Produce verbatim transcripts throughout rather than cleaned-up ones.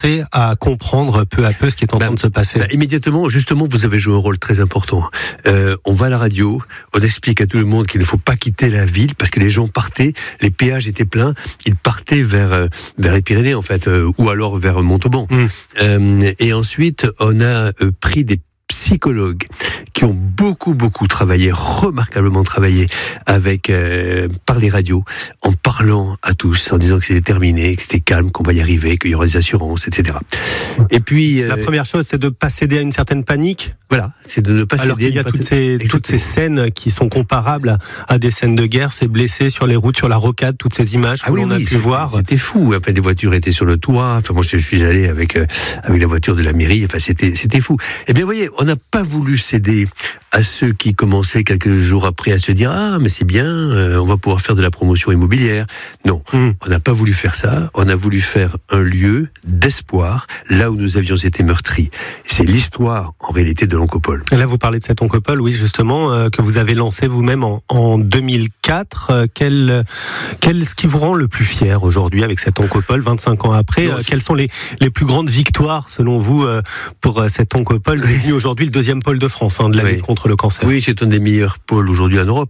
commencez à comprendre peu à peu ce qui est en train bah, de se passer? bah, Immédiatement, justement, vous avez joué un rôle très important. Euh, on va à la radio, on explique à tout le monde qu'il ne faut pas quitter la ville parce que les gens partaient, les péages étaient pleins, ils partaient vers euh, vers les Pyrénées en fait, euh, ou alors vers Montauban. Mmh. Euh, et ensuite, on a euh, pris des psychologues qui ont beaucoup beaucoup travaillé, remarquablement travaillé avec euh, par les radios, en parlant à tous, en disant que c'était terminé, que c'était calme, qu'on va y arriver, qu'il y aura des assurances, et cetera. Et puis euh, la première chose, c'est de pas céder à une certaine panique. Voilà, c'est de ne pas Alors céder. qu'il y a toutes ces, toutes ces scènes qui sont comparables à, à des scènes de guerre, ces blessés sur les routes, sur la rocade, toutes ces images que ah oui, l'on oui, a pu voir. C'était fou. Enfin, des voitures étaient sur le toit. Enfin, moi, je suis allé avec euh, avec la voiture de la mairie. Enfin, c'était c'était fou. Eh bien, vous voyez, on n'a pas voulu céder à ceux qui commençaient quelques jours après à se dire ah mais c'est bien, euh, on va pouvoir faire de la promotion immobilière. Non, mmh. on n'a pas voulu faire ça. On a voulu faire un lieu d'espoir là où nous avions été meurtris. C'est l'histoire en réalité de l'Oncopole. Là, vous parlez de cette Oncopole, oui, justement, euh, que vous avez lancé vous-même en, en deux mille quatre. Euh, quel, quel, ce qui vous rend le plus fier aujourd'hui avec cette Oncopole, vingt-cinq ans après? euh, Quelles sont les, les plus grandes victoires, selon vous, euh, pour euh, cette Oncopole, devenue aujourd'hui le deuxième pôle de France, hein, de la lutte oui. contre le cancer? Oui, c'est un des meilleurs pôles aujourd'hui en Europe.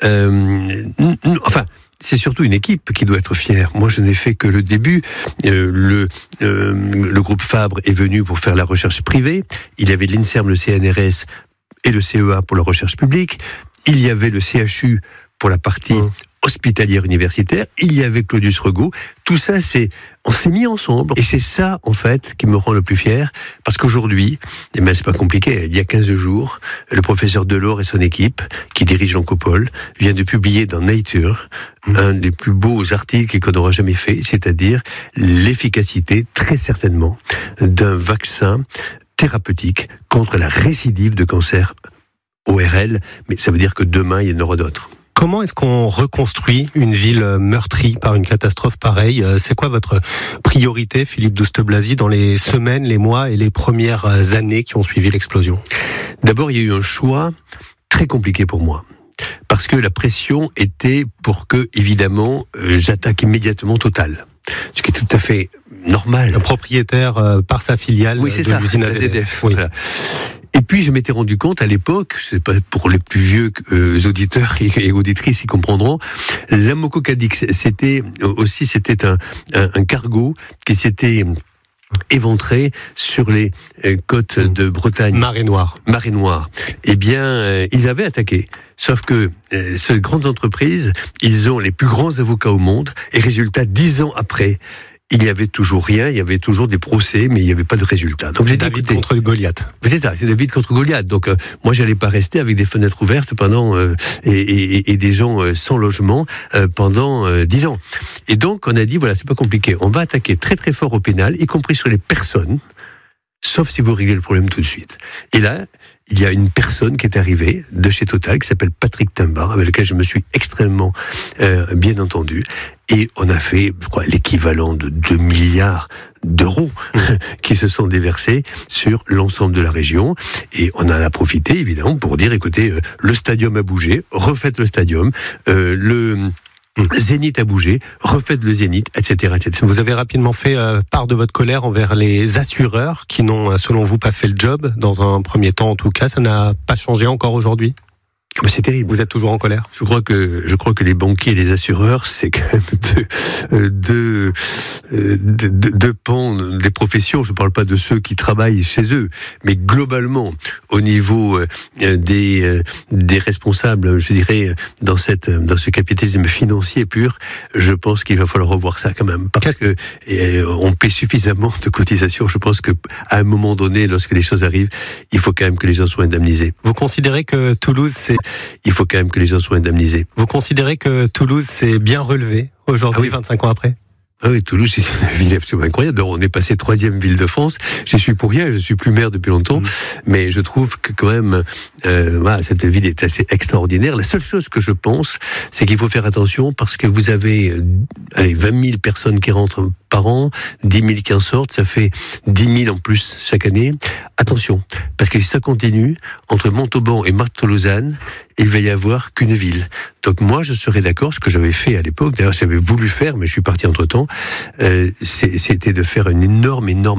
Euh, enfin... c'est surtout une équipe qui doit être fière. Moi, je n'ai fait que le début. Euh, le, euh, le groupe Fabre est venu pour faire la recherche privée. Il y avait l'INSERM, le C N R S et le C E A pour la recherche publique. Il y avait le C H U pour la partie mmh. hospitalière universitaire. Il y avait Claudius Regaud. Tout ça, c'est, on s'est mis ensemble. Et c'est ça, en fait, qui me rend le plus fier. Parce qu'aujourd'hui, eh ben, c'est pas compliqué. Il y a quinze jours, le professeur Delors et son équipe, qui dirige l'Oncopole, vient de publier dans Nature mmh. un des plus beaux articles qu'on n'aura jamais fait, c'est-à-dire l'efficacité, très certainement, d'un vaccin thérapeutique contre la récidive de cancer O R L. Mais ça veut dire que demain, il y en aura d'autres. Comment est-ce qu'on reconstruit une ville meurtrie par une catastrophe pareille? C'est quoi votre priorité, Philippe Douste-Blazy, dans les semaines, les mois et les premières années qui ont suivi l'explosion? D'abord, il y a eu un choix très compliqué pour moi. Parce que la pression était pour que, évidemment, euh, j'attaque immédiatement Total. Ce qui est tout à fait normal. Un propriétaire euh, par sa filiale oui, c'est de ça, l'usine A Z F. A Z F. Oui. Voilà. Et puis je m'étais rendu compte à l'époque, je sais pas pour les plus vieux euh, auditeurs et auditrices, ils comprendront, l'Amococadix, c'était aussi c'était un, un, un cargo qui s'était éventré sur les euh, côtes de Bretagne. Marée Noire. Marée Noire. Eh bien, euh, ils avaient attaqué. Sauf que euh, ces grandes entreprises, ils ont les plus grands avocats au monde. Et résultat, dix ans après, il n'y avait toujours rien, il y avait toujours des procès, mais il n'y avait pas de résultat. Donc j'ai David écouté, contre Goliath. C'est ça, c'est David contre Goliath. Donc euh, moi, j'allais pas rester avec des fenêtres ouvertes pendant euh, et, et, et des gens euh, sans logement euh, pendant euh, dix ans. Et donc on a dit voilà, c'est pas compliqué, on va attaquer très très fort au pénal, y compris sur les personnes, sauf si vous réglez le problème tout de suite. Et là, il y a une personne qui est arrivée de chez Total qui s'appelle Patrick Timbar, avec lequel je me suis extrêmement euh, bien entendu. Et on a fait, je crois, l'équivalent de deux milliards d'euros mmh. qui se sont déversés sur l'ensemble de la région. Et on en a profité, évidemment, pour dire, écoutez, euh, le stadium a bougé, refaites le stadium, euh, le... Zénith a bougé, refaites le Zénith, et cetera, et cetera. Vous avez rapidement fait euh, part de votre colère envers les assureurs qui n'ont, selon vous, pas fait le job, dans un premier temps en tout cas. Ça n'a pas changé encore aujourd'hui? Mais c'est terrible. Vous êtes toujours en colère? Je crois que je crois que les banquiers et les assureurs, c'est quand même deux deux deux, deux, deux pans des professions. Je ne parle pas de ceux qui travaillent chez eux, mais globalement au niveau des des responsables, je dirais dans cette dans ce capitalisme financier pur, je pense qu'il va falloir revoir ça quand même parce que et, on paie suffisamment de cotisations. Je pense que à un moment donné, lorsque les choses arrivent, il faut quand même que les gens soient indemnisés. Vous considérez que Toulouse, c'est il faut quand même que les gens soient indemnisés. Vous considérez que Toulouse s'est bien relevé aujourd'hui, ah oui. vingt-cinq ans après? Ah oui, Toulouse, c'est une ville absolument incroyable. On est passé troisième ville de France. J'y suis pour rien, je suis plus maire depuis longtemps. Mmh. Mais je trouve que quand même, euh, voilà, cette ville est assez extraordinaire. La seule chose que je pense, c'est qu'il faut faire attention parce que vous avez, euh, allez, vingt mille personnes qui rentrent par an, dix mille qui en sortent, ça fait dix mille en plus chaque année. Attention, parce que si ça continue, entre Montauban et Marthe-Lausanne, il va y avoir qu'une ville. Donc moi, je serais d'accord, ce que j'avais fait à l'époque, d'ailleurs j'avais voulu faire, mais je suis parti entre-temps, euh, c'était de faire une énorme, énorme